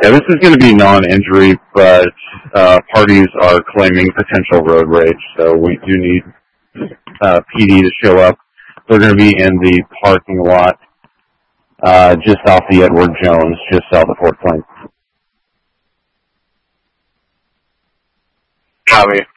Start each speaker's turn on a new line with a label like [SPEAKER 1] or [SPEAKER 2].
[SPEAKER 1] Yeah, this is going to be non-injury, but parties are claiming potential road rage, so we do need PD to show up. They're going to be in the parking lot just off the Edward Jones, just south of Fort Plain.
[SPEAKER 2] Copy.